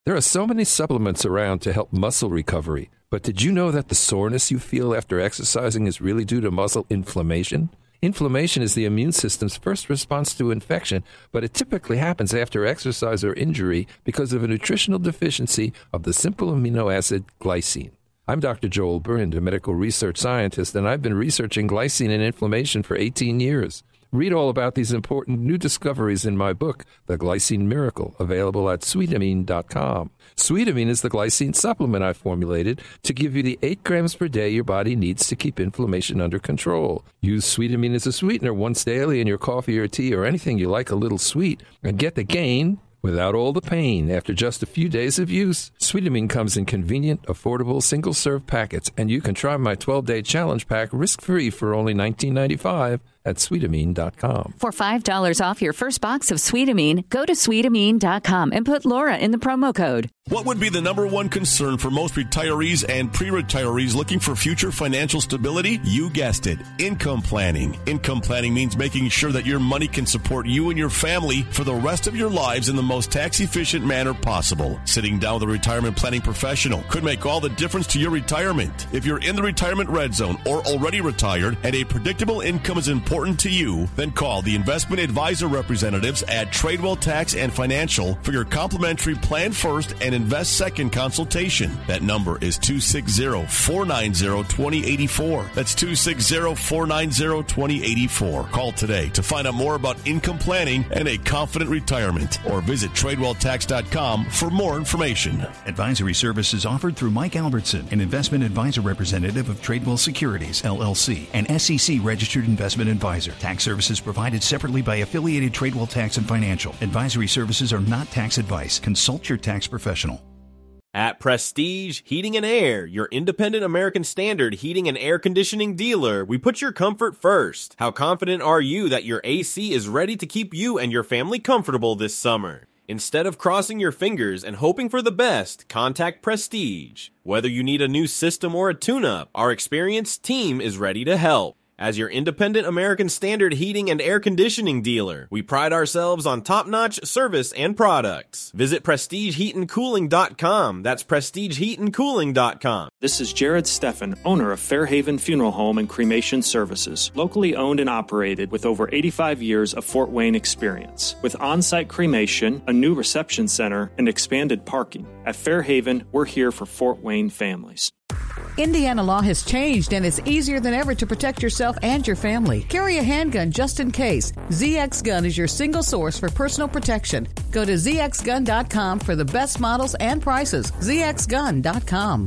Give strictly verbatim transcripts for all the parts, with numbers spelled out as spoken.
There are so many supplements around to help muscle recovery, but did you know that the soreness you feel after exercising is really due to muscle inflammation? Inflammation is the immune system's first response to infection, but it typically happens after exercise or injury because of a nutritional deficiency of the simple amino acid glycine. I'm Doctor Joel Burnd, a medical research scientist, and I've been researching glycine and inflammation for eighteen years. Read all about these important new discoveries in my book, The Glycine Miracle, available at sweetamine dot com. Sweetamine is the glycine supplement I formulated to give you the eight grams per day your body needs to keep inflammation under control. Use Sweetamine as a sweetener once daily in your coffee or tea or anything you like a little sweet, and get the gain without all the pain after just a few days of use. Sweetamine comes in convenient, affordable, single-serve packets, and you can try my twelve-day challenge pack risk-free for only nineteen ninety-five dollars at sweetamine dot com. For five dollars off your first box of Sweetamine, go to sweetamine dot com and put Laura in the promo code. What would be the number one concern for most retirees and pre-retirees looking for future financial stability? You guessed it, income planning. Income planning means making sure that your money can support you and your family for the rest of your lives in the most tax-efficient manner possible. Sitting down with a retirement planning professional could make all the difference to your retirement. If you're in the retirement red zone or already retired and a predictable income is important to you, then call the investment advisor representatives at Tradewell Tax and Financial for your complimentary Plan First and Invest Second consultation. That number is two six zero, four nine zero, two zero eight four. That's two six zero, four nine zero, two zero eight four. Call today to find out more about income planning and a confident retirement, or visit Tradewell Tax dot com for more information. Advisory services offered through Mike Albertson, an investment advisor representative of Tradewell Securities, L L C, an S E C registered investment advisor. Tax services provided separately by affiliated Tradewell Tax and Financial. Advisory services are not tax advice. Consult your tax professional. At Prestige Heating and Air, your independent American Standard heating and air conditioning dealer, we put your comfort first. How confident are you that your A C is ready to keep you and your family comfortable this summer? Instead of crossing your fingers and hoping for the best, contact Prestige. Whether you need a new system or a tune-up, our experienced team is ready to help. As your independent American Standard heating and air conditioning dealer, we pride ourselves on top-notch service and products. Visit prestige heat and cooling dot com. That's prestige heat and cooling dot com. This is Jared Steffen, owner of Fairhaven Funeral Home and Cremation Services, locally owned and operated with over eighty-five years of Fort Wayne experience. With on-site cremation, a new reception center, and expanded parking. At Fairhaven, we're here for Fort Wayne families. Indiana law has changed, and it's easier than ever to protect yourself and your family. Carry a handgun just in case. Z X Gun is your single source for personal protection. Go to z x gun dot com for the best models and prices. z x gun dot com.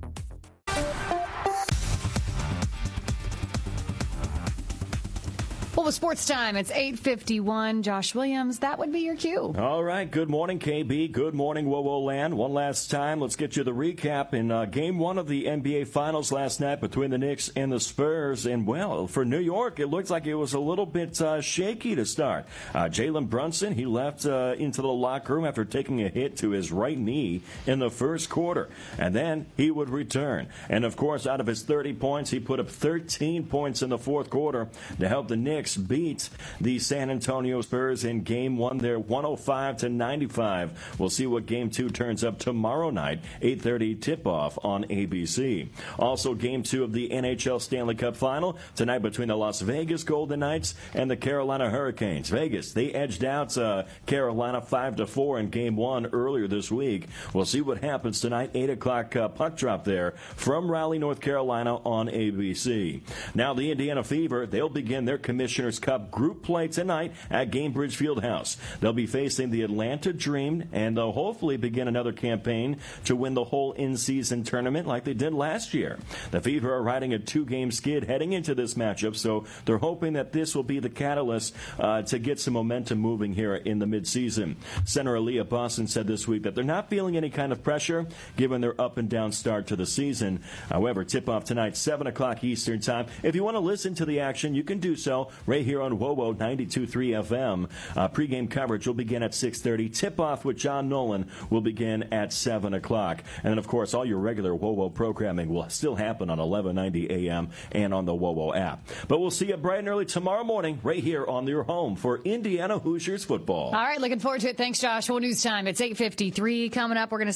Well, with sports time, it's eight fifty-one. Josh Williams, that would be your cue. All right. Good morning, K B. Good morning, Whoa-Whoa Land. One last time, let's get you the recap in uh, Game one of the N B A Finals last night between the Knicks and the Spurs. And, well, for New York, it looks like it was a little bit uh, shaky to start. Uh, Jalen Brunson, he left uh, into the locker room after taking a hit to his right knee in the first quarter. And then he would return. And, of course, out of his thirty points, he put up thirteen points in the fourth quarter to help the Knicks beat the San Antonio Spurs in Game one there, one oh five to ninety-five. We'll see what Game two turns up tomorrow night, eight thirty tip-off on A B C. Also, Game two of the N H L Stanley Cup Final tonight between the Las Vegas Golden Knights and the Carolina Hurricanes. Vegas, they edged out uh, Carolina five to four in Game one earlier this week. We'll see what happens tonight, eight o'clock uh, puck drop there from Raleigh, North Carolina on A B C. Now, the Indiana Fever, they'll begin their Commissioner's Cup group play tonight at Gainbridge Fieldhouse. They'll be facing the Atlanta Dream, and they'll hopefully begin another campaign to win the whole in-season tournament like they did last year. The Fever are riding a two-game skid heading into this matchup, so they're hoping that this will be the catalyst uh, to get some momentum moving here in the midseason. Center Aaliyah Boston said this week that they're not feeling any kind of pressure given their up-and-down start to the season. However, tip-off tonight, seven o'clock Eastern Time. If you want to listen to the action, you can do so right right here on WOWO ninety-two point three F M. Uh, pregame coverage will begin at six thirty. Tip-off with John Nolan will begin at seven o'clock. And then, of course, all your regular WOWO programming will still happen on eleven ninety A M and on the WOWO app. But we'll see you bright and early tomorrow morning right here on your home for Indiana Hoosiers football. All right, looking forward to it. Thanks, Josh. Well, news time. It's eight fifty-three. Coming up, we're going to